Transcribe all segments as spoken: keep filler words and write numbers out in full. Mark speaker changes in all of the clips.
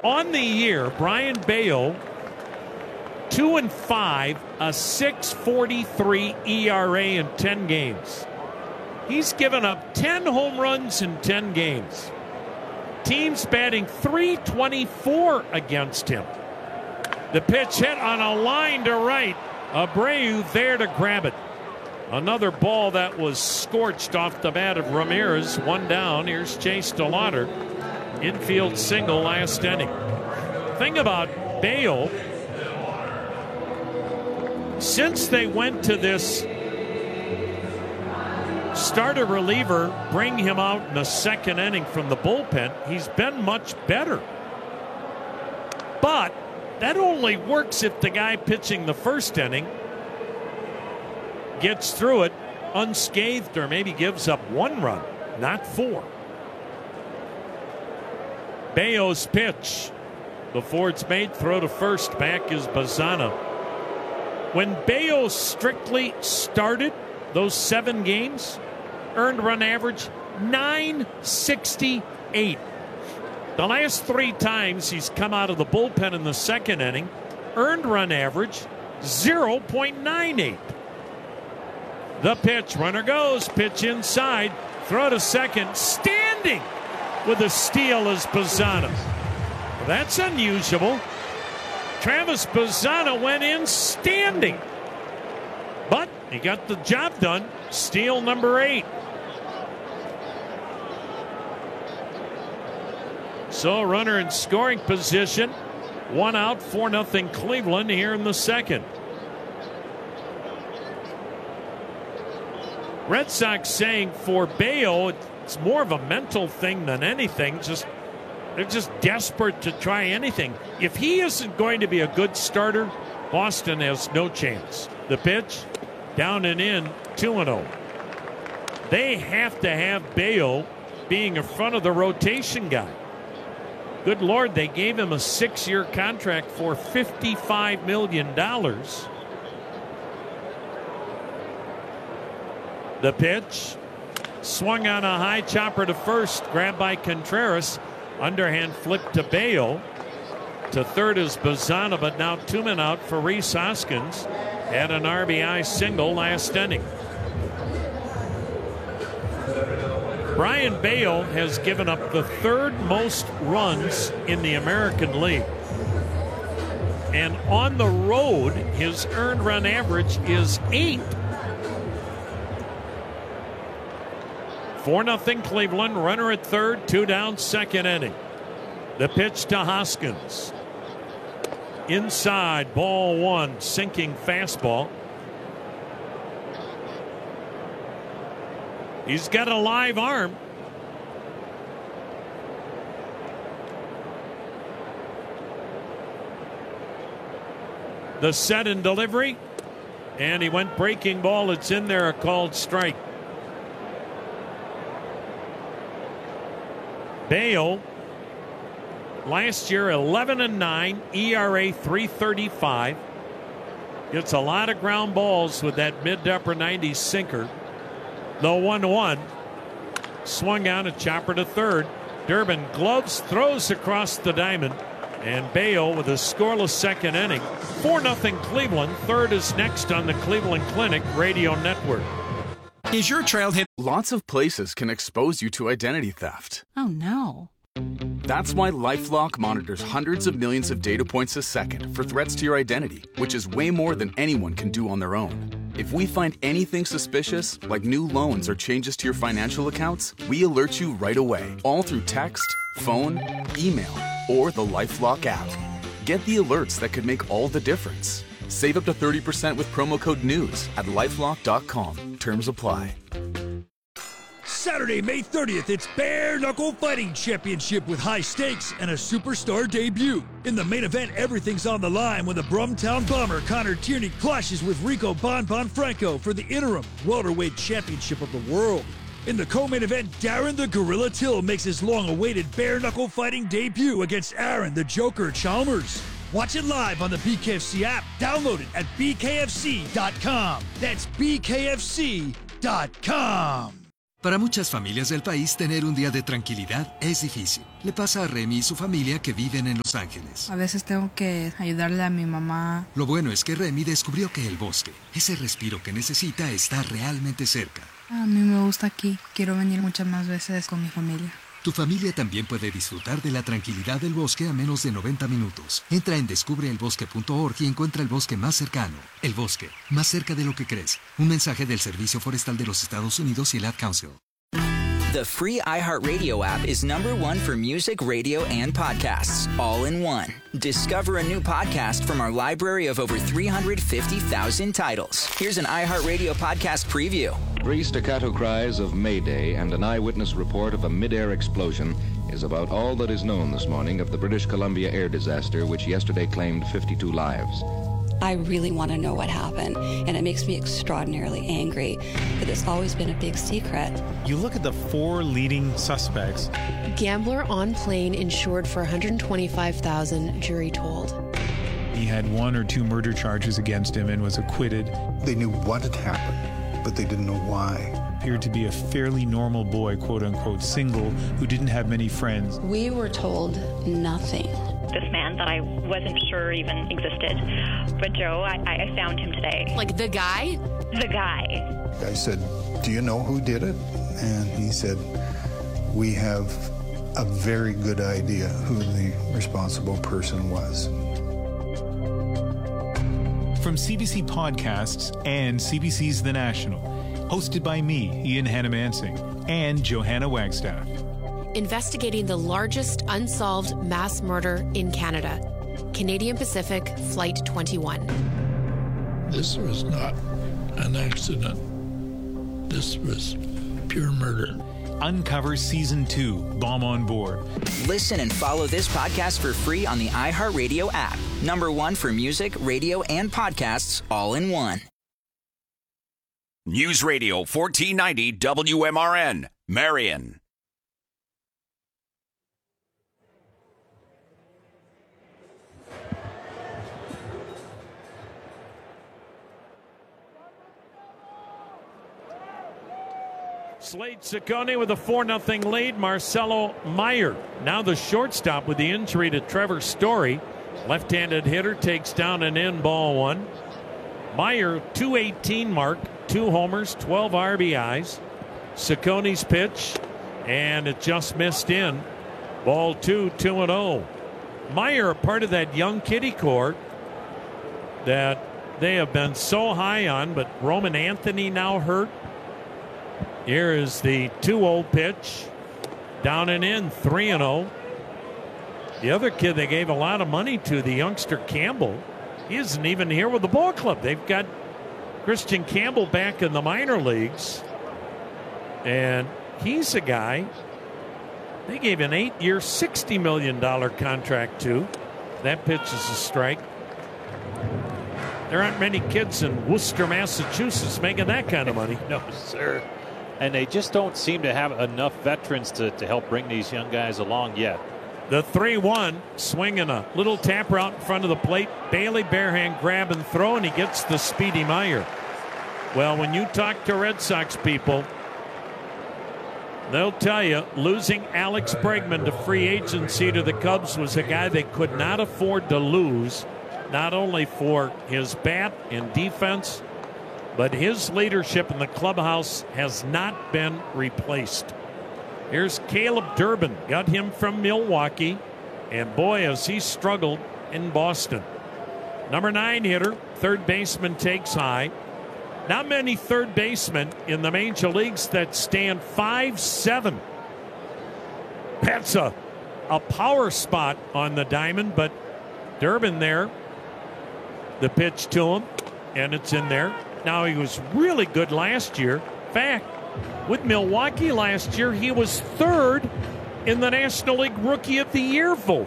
Speaker 1: On the year, Brayan Bello, two and five, a six forty-three E R A in ten games. He's given up ten home runs in ten games. Teams batting three twenty-four against him. The pitch hit on a line to right. Abreu there to grab it. Another ball that was scorched off the bat of Ramirez. One down. Here's Chase DeLauter. Infield single last inning. Thing about Bello, since they went to this starter reliever, bring him out in the second inning from the bullpen, he's been much better. But that only works if the guy pitching the first inning gets through it unscathed or maybe gives up one run, not four. Bello's pitch before it's made, throw to first. Back is Bazzana. When Bello strictly started those seven games, earned run average nine sixty-eight. The last three times he's come out of the bullpen in the second inning, earned run average zero point nine eight. The pitch, runner goes, pitch inside, throw to second, standing with a steal is Bazzana. That's unusual. Travis Bazzana went in standing, but he got the job done. Steal number eight. So runner in scoring position. One out, four nothing Cleveland here in the second. Red Sox saying for Bello, it's more of a mental thing than anything. Just they're just desperate to try anything. If he isn't going to be a good starter, Boston has no chance. The pitch, down and in, two and oh. They have to have Bello being in front of the rotation guy. Good Lord, they gave him a six-year contract for fifty-five million dollars. The pitch, swung on a high chopper to first, grabbed by Contreras. Underhand flip to Bello. To third is Bazzana, but now two men out for Rhys Hoskins. Had an R B I single last inning. Brayan Bello has given up the third most runs in the American League. And on the road, his earned run average is eight. four nothing Cleveland, runner at third, two down, second inning. The pitch to Hoskins. Inside, ball one, sinking fastball. He's got a live arm. The set and delivery. And he went breaking ball. It's in there, a called strike. Bello, last year eleven and nine, E R A three thirty-five. Gets a lot of ground balls with that mid to upper nineties sinker. The one one. Swung on a chopper to third. Durbin gloves, throws across the diamond. And Bello with a scoreless second inning. four nothing Cleveland. Third is next on the Cleveland Clinic Radio Network.
Speaker 2: Is your child hit?
Speaker 3: Lots of places can expose you to identity theft.
Speaker 4: Oh, no.
Speaker 3: That's why LifeLock monitors hundreds of millions of data points a second for threats to your identity, which is way more than anyone can do on their own. If we find anything suspicious, like new loans or changes to your financial accounts, we alert you right away, all through text, phone, email, or the LifeLock app. Get the alerts that could make all the difference. Save up to thirty percent with promo code NEWS at lifelock dot com. Terms apply.
Speaker 5: Saturday, May thirtieth, it's Bare Knuckle Fighting Championship with high stakes and a superstar debut. In the main event, everything's on the line when the Brumtown Bomber Connor Tierney clashes with Rico Bon Bon Franco for the interim welterweight championship of the world. In the co-main event, Darren the Gorilla Till makes his long-awaited Bare Knuckle Fighting debut against Aaron the Joker Chalmers. Watch it live on the B K F C app. Download it at B K F C dot com. That's B K F C dot com.
Speaker 2: Para muchas familias del país, tener un día de tranquilidad es difícil. Le pasa a Remy y su familia que viven en Los Ángeles.
Speaker 4: A veces tengo que ayudarle a mi mamá.
Speaker 2: Lo bueno es que Remy descubrió que el bosque, ese respiro que necesita, está realmente cerca.
Speaker 4: A mí me gusta aquí. Quiero venir muchas más veces con mi familia.
Speaker 2: Tu familia también puede disfrutar de la tranquilidad del bosque a menos de noventa minutos. Entra en descubre el bosque punto org y encuentra el bosque más cercano. El bosque, más cerca de lo que crees. Un mensaje del Servicio Forestal de los Estados Unidos y el Ad Council.
Speaker 6: The free iHeartRadio app is number one for music, radio, and podcasts, all in one. Discover a new podcast from our library of over three hundred fifty thousand titles. Here's an iHeartRadio podcast preview.
Speaker 7: Three staccato cries of Mayday and an eyewitness report of a mid-air explosion is about all that is known this morning of the British Columbia air disaster, which yesterday claimed fifty-two lives.
Speaker 8: I really want to know what happened, and it makes me extraordinarily angry that it's always been a big secret.
Speaker 9: You look at the four leading suspects.
Speaker 10: Gambler on plane insured for one hundred twenty-five thousand dollars, jury told.
Speaker 9: He had one or two murder charges against him and was acquitted.
Speaker 11: They knew what had happened, but they didn't know why.
Speaker 9: Appeared to be a fairly normal boy, quote-unquote, single, who didn't have many friends.
Speaker 8: We were told nothing.
Speaker 12: This man that I wasn't sure even existed. But Joe, I, I found him today.
Speaker 10: Like the guy?
Speaker 12: The guy.
Speaker 11: I said, do you know who did it? And he said, we have a very good idea who the responsible person was.
Speaker 9: From C B C Podcasts and C B C's The National, hosted by me, Ian Hannamansing, and Johanna Wagstaff.
Speaker 10: Investigating the largest unsolved mass murder in Canada. Canadian Pacific Flight twenty-one.
Speaker 13: This was not an accident. This was pure murder.
Speaker 9: Uncover Season two, Bomb on Board.
Speaker 6: Listen and follow this podcast for free on the iHeartRadio app. Number one for music, radio, and podcasts, all in one.
Speaker 14: News Radio fourteen ninety W M R N, Marion.
Speaker 1: Slade Ciccone with a four nothing lead. Marcelo Meyer, now the shortstop with the injury to Trevor Story. Left-handed hitter takes down an in ball one. Meyer, two eighteen mark, two homers, twelve R B Is. Ciccone's pitch, and it just missed in. Ball two, two and oh. Meyer, part of that young kiddie core that they have been so high on, but Roman Anthony now hurt. Here is the two oh pitch. Down and in, three and oh. The other kid they gave a lot of money to, the youngster Campbell, he isn't even here with the ball club. They've got Christian Campbell back in the minor leagues. And he's a guy they gave an eight-year, sixty million dollars contract to. That pitch is a strike. There aren't many kids in Worcester, Massachusetts making that kind of money.
Speaker 15: No, sir. And they just don't seem to have enough veterans to, to help bring these young guys along yet.
Speaker 1: The three one, swinging a little tap route in front of the plate. Bailey barehand grab and throw, and he gets the speedy Meyer. Well, when you talk to Red Sox people, they'll tell you losing Alex Bregman to free agency to the Cubs was a guy they could not afford to lose, not only for his bat and defense, but his leadership in the clubhouse has not been replaced. Here's Caleb Durbin, got him from Milwaukee, and boy, has he struggled in Boston. Number nine hitter, third baseman takes high. Not many third basemen in the major leagues that stand five seven. That's a, a power spot on the diamond, but Durbin there, the pitch to him, and it's in there. Now, he was really good last year. In fact, with Milwaukee last year, he was third in the National League Rookie of the Year vote.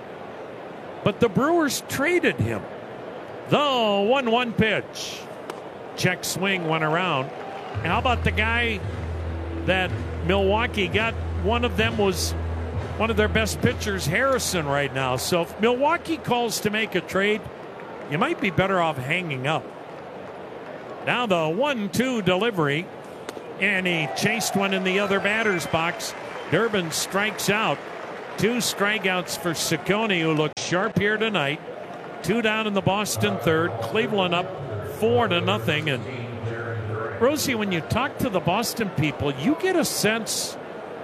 Speaker 1: But the Brewers traded him. The one one pitch. Check swing went around. And how about the guy that Milwaukee got? One of them was one of their best pitchers, Harrison, right now. So if Milwaukee calls to make a trade, you might be better off hanging up. Now the one two delivery. And he chased one in the other batter's box. Durbin strikes out. Two strikeouts for Ciccone, who looks sharp here tonight. Two down in the Boston third. Cleveland up four to nothing. And Rosie, when you talk to the Boston people, you get a sense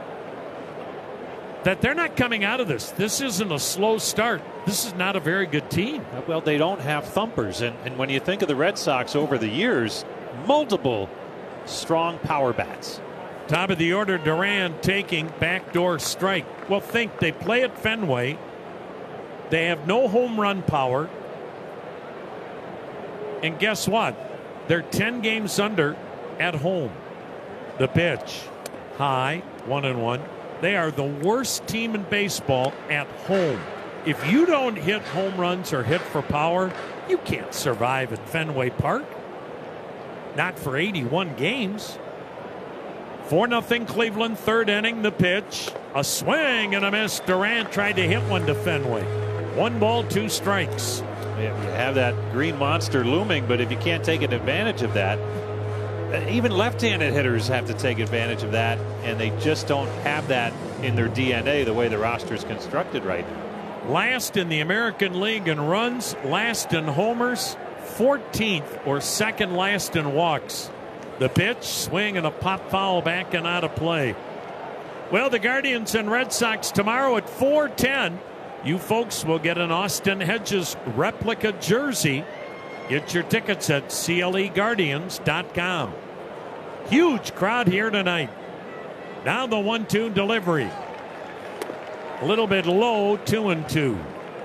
Speaker 1: that they're not coming out of this. This isn't a slow start. This is not a very good team.
Speaker 15: Well, they don't have thumpers. And, and when you think of the Red Sox over the years, multiple strong power bats.
Speaker 1: Top of the order, Duran taking backdoor strike. Well, think they play at Fenway. They have no home run power. And guess what? They're ten games under at home. The pitch, high, one and one. They are the worst team in baseball at home. If you don't hit home runs or hit for power, you can't survive at Fenway Park. Not for eighty-one games. four nothing Cleveland, third inning, the pitch. A swing and a miss. Durant tried to hit one to Fenway. One ball, two strikes.
Speaker 15: You have that green monster looming, but if you can't take advantage of that, even left-handed hitters have to take advantage of that, and they just don't have that in their D N A the way the roster is constructed right now.
Speaker 1: Last in the American League in runs, last in homers, fourteenth or second last in walks. The pitch, swing, and a pop foul back and out of play. Well, the Guardians and Red Sox tomorrow at four ten. You folks will get an Austin Hedges replica jersey. Get your tickets at C L E Guardians dot com. Huge crowd here tonight. Now the one two delivery. A little bit low, two and two.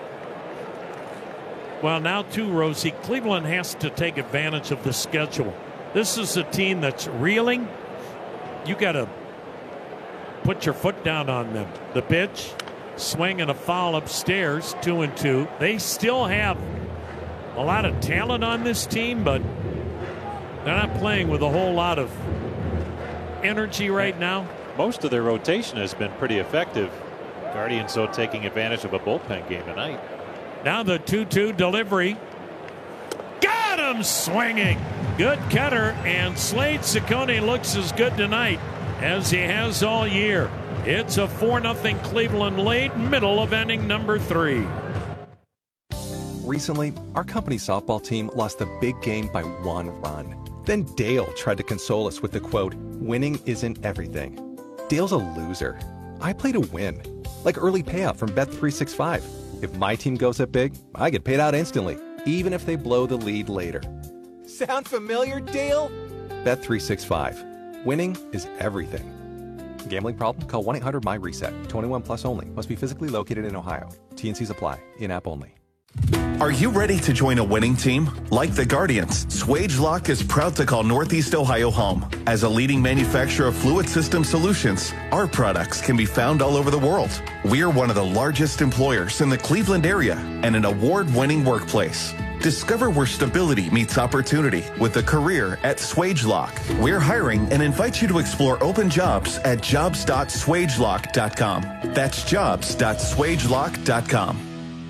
Speaker 1: Well, now too, Rosie, Cleveland has to take advantage of the schedule. This is a team that's reeling. You got to put your foot down on them. The pitch, swing and a foul upstairs, two and two. They still have a lot of talent on this team, but they're not playing with a whole lot of energy right now.
Speaker 15: Most of their rotation has been pretty effective. Guardians, though, taking advantage of a bullpen game tonight.
Speaker 1: Now the two two delivery. Got him swinging. Good cutter, and Slade Ciccone looks as good tonight as he has all year. It's a four nothing Cleveland lead, middle of inning number three.
Speaker 16: Recently, our company softball team lost a big game by one run. Then Dale tried to console us with the quote, "Winning isn't everything." Dale's a loser. I play to win. Like early payout from Bet three sixty-five. If my team goes up big, I get paid out instantly, even if they blow the lead later. Sound familiar, Dale? Bet three sixty-five. Winning is everything. Gambling problem? Call one eight hundred M Y reset. twenty-one plus only. Must be physically located in Ohio. T N Cs apply. In-app only.
Speaker 17: Are you ready to join a winning team? Like the Guardians, Swagelok is proud to call Northeast Ohio home. As a leading manufacturer of fluid system solutions, our products can be found all over the world. We are one of the largest employers in the Cleveland area and an award-winning workplace. Discover where stability meets opportunity with a career at Swagelok. We're hiring and invite you to explore open jobs at jobs dot swagelok dot com. That's jobs dot swagelok dot com.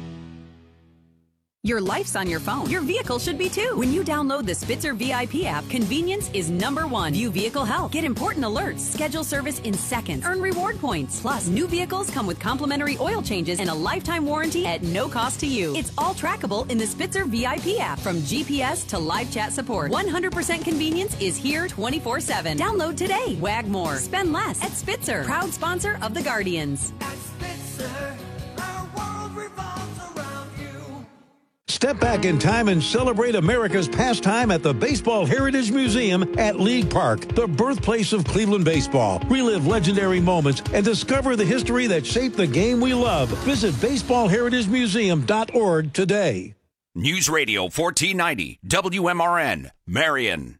Speaker 18: Your life's on your phone. Your vehicle should be too. When you download the Spitzer V I P app, convenience is number one. View vehicle health. Get important alerts. Schedule service in seconds. Earn reward points. Plus, new vehicles come with complimentary oil changes and a lifetime warranty at no cost to you. It's all trackable in the Spitzer V I P app. From G P S to live chat support, one hundred percent convenience is here twenty-four seven. Download today. Wag more. Spend less at Spitzer. Proud sponsor of the Guardians.
Speaker 19: At Spitzer, our world revolves around you.
Speaker 20: Step back in time and celebrate America's pastime at the Baseball Heritage Museum at League Park, the birthplace of Cleveland baseball. Relive legendary moments and discover the history that shaped the game we love. Visit baseball heritage museum dot org today.
Speaker 14: News Radio fourteen ninety, W M R N, Marion.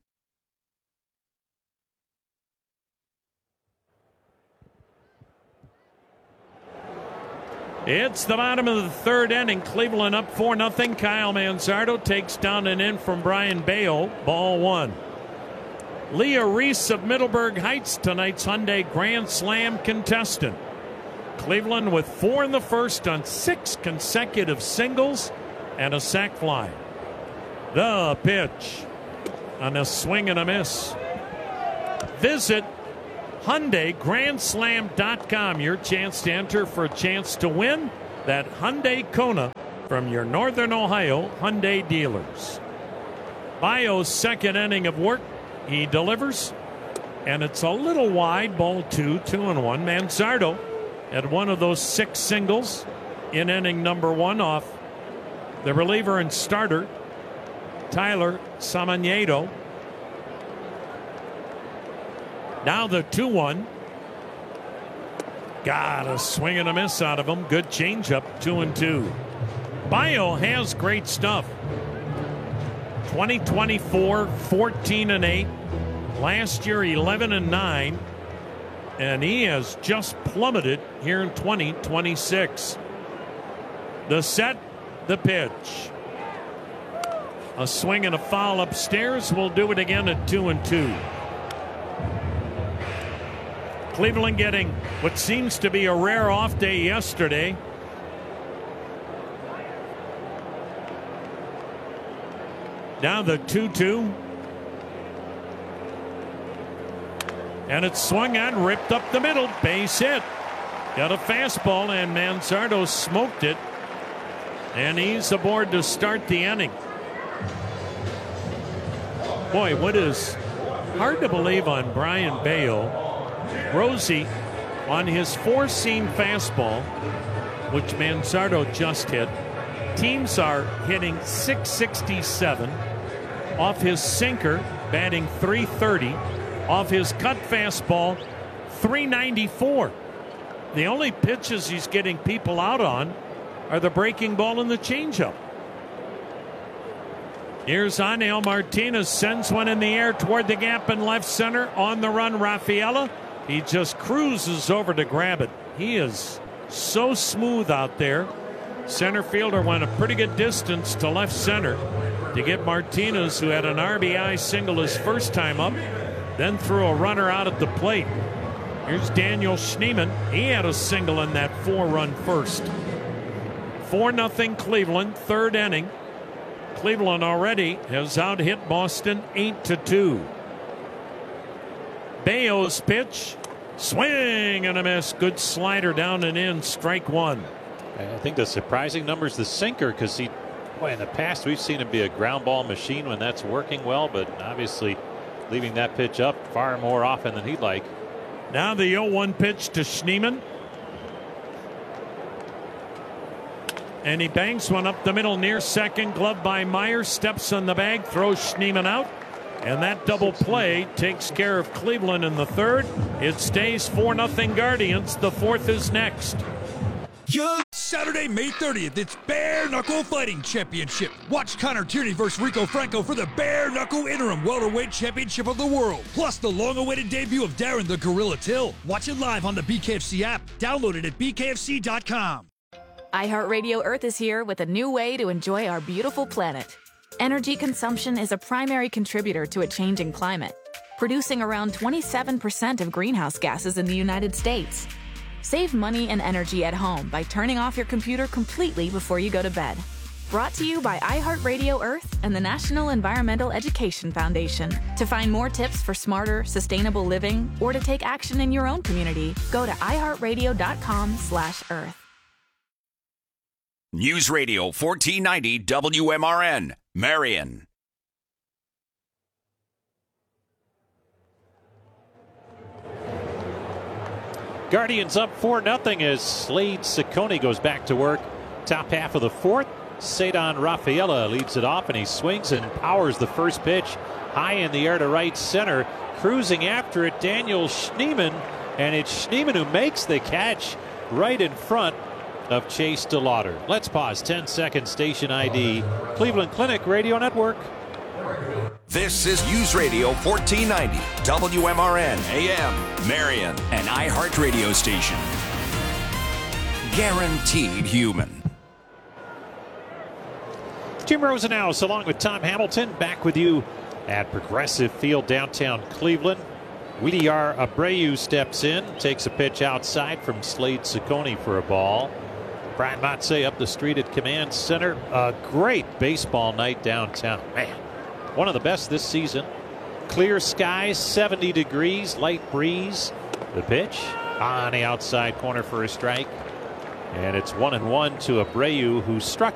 Speaker 1: It's the bottom of the third inning. Cleveland up four nothing. Kyle Manzardo takes down an in from Brian Bayo. Ball one. Leah Reese of Middleburg Heights, tonight's Hyundai Grand Slam contestant. Cleveland with four in the first on six consecutive singles and a sac fly. The pitch on a swing and a miss. Visit Hyundai Grand Slam dot com. Your chance to enter for a chance to win that Hyundai Kona from your Northern Ohio Hyundai dealers. Bayo's second inning of work. He delivers, and it's a little wide. Ball two, two and one. Manzardo had one of those six singles in inning number one off the reliever and starter, Tyler Samaniego. Now the two one. Got a swing and a miss out of him. Good changeup, two and two. Bayo has great stuff. twenty twenty-four, fourteen and eight. Last year, eleven and nine. And he has just plummeted here in twenty twenty-six. The set, the pitch. A swing and a foul upstairs. We'll do it again at two and two. Cleveland getting what seems to be a rare off day yesterday. Now the two two. And it's swung on, ripped up the middle. Base hit. Got a fastball, and Manzardo smoked it. And he's aboard to start the inning. Boy, what is hard to believe on Brian Bayo. Rosie, on his four-seam fastball, which Manzardo just hit, teams are hitting six sixty-seven off his sinker, batting three thirty, off his cut fastball, three ninety-four. The only pitches he's getting people out on are the breaking ball and the changeup. Here's Angel Martinez, sends one in the air toward the gap in left center. On the run, Rafaela. He just cruises over to grab it. He is so smooth out there. Center fielder went a pretty good distance to left center to get Martinez, who had an R B I single his first time up, then threw a runner out at the plate. Here's Daniel Schneemann. He had a single in that four-run first. four nothing Cleveland, third inning. Cleveland already has out-hit Boston eight to two. Bayo's pitch, swing and a miss. Good slider down and in, strike one.
Speaker 15: I think the surprising number is the sinker, because he, boy, in the past we've seen him be a ground ball machine when that's working well, but obviously leaving that pitch up far more often than he'd like.
Speaker 1: Now the oh one pitch to Schneemann. And he banks one up the middle near second. Glove by Meyer. Steps on the bag. Throws Schneemann out. And that double play takes care of Cleveland in the third. It stays four nothing Guardians. The fourth is next.
Speaker 5: Saturday, May thirtieth, it's Bare Knuckle Fighting Championship. Watch Connor Tierney versus Rico Franco for the Bare Knuckle Interim Welterweight Championship of the World. Plus the long-awaited debut of Darren the Gorilla Till. Watch it live on the B K F C app. Download it at B K F C dot com.
Speaker 21: iHeartRadio Earth is here with a new way to enjoy our beautiful planet. Energy consumption is a primary contributor to a changing climate, producing around twenty-seven percent of greenhouse gases in the United States. Save money and energy at home by turning off your computer completely before you go to bed. Brought to you by iHeartRadio Earth and the National Environmental Education Foundation. To find more tips for smarter, sustainable living, or to take action in your own community, go to i heart radio dot com slash earth.
Speaker 14: News Radio fourteen ninety W M R N, Marion.
Speaker 15: Guardians up four nothing as Slade Ciccone goes back to work. Top half of the fourth. Cedon Rafaela leads it off, and he swings and powers the first pitch high in the air to right center. Cruising after it, Daniel Schneemann, and it's Schneemann who makes the catch right in front of Chase DeLauder. Let's pause. ten second station I D. Cleveland Clinic Radio Network.
Speaker 14: This is News Radio fourteen ninety W M R N A M, Marion, an iHeart radio station. Guaranteed human.
Speaker 15: Jim Rosenhaus along with Tom Hamilton back with you at Progressive Field downtown Cleveland. Widiar Abreu steps in, takes a pitch outside from Slade Ciccone for a ball. Brian Matze up the street at Command Center. A great baseball night downtown. Man, one of the best this season. Clear skies, seventy degrees, light breeze. The pitch on the outside corner for a strike. And it's one and one to Abreu, who struck